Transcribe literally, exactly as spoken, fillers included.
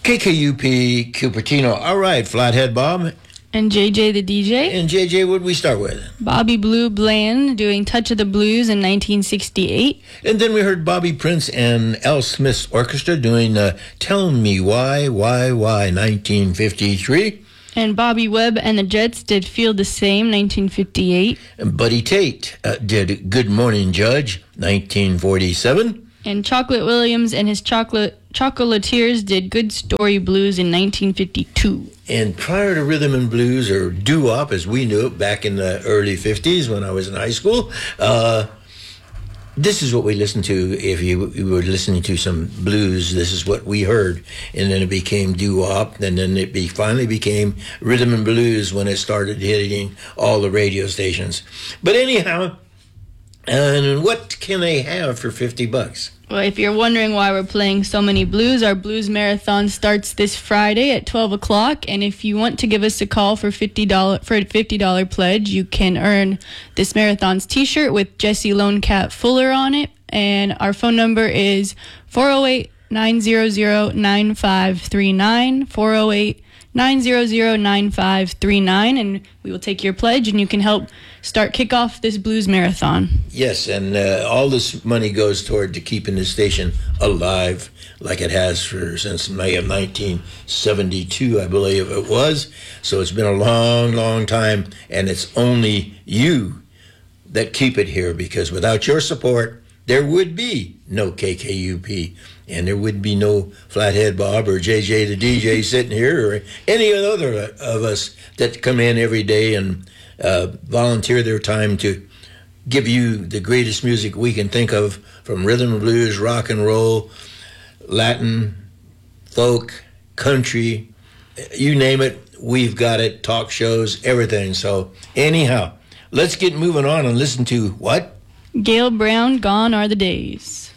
K K U P, Cupertino. All right, Flathead Bob. And J J the D J. And J J, what did we start with? Bobby Blue Bland doing Touch of the Blues in nineteen sixty-eight. And then we heard Bobby Prince and Al Smith's orchestra doing uh, Tell Me Why, Why, Why, nineteen fifty-three. And Bobby Webb and the Jets did Feel the Same, nineteen fifty-eight. And Buddy Tate uh, did Good Morning Judge, nineteen forty-seven. And Chocolate Williams and his chocolate Chocolatiers did Good Story Blues in nineteen fifty-two. And prior to rhythm and blues, or doo-wop as we knew it back in the early fifties when I was in high school, uh, this is what we listened to. If you, you were listening to some blues, this is what we heard. And then it became doo-wop, and then it be, finally became rhythm and blues when it started hitting all the radio stations. But anyhow, and what can they have for fifty bucks? Well, if you're wondering why we're playing so many blues, our blues marathon starts this Friday at twelve o'clock. And if you want to give us a call for fifty dollars for a fifty dollars pledge, you can earn this marathon's t-shirt with Jesse Lone Cat Fuller on it. And our phone number is four oh eight, nine hundred, nine five three nine, four oh eight, nine hundred, nine five three nine, and we will take your pledge and you can help start kick off this blues marathon. Yes, and uh, all this money goes toward to keeping the station alive like it has for since May of nineteen seventy-two, I believe it was. So it's been a long, long time, and it's only you that keep it here, because without your support, there would be no K K U P, and there would be no Flathead Bob or J J the D J sitting here, or any other of us that come in every day and uh, volunteer their time to give you the greatest music we can think of, from rhythm and blues, rock and roll, Latin, folk, country, you name it, we've got it, talk shows, everything. So anyhow, let's get moving on and listen to what? Gail Brown, Gone Are the Days.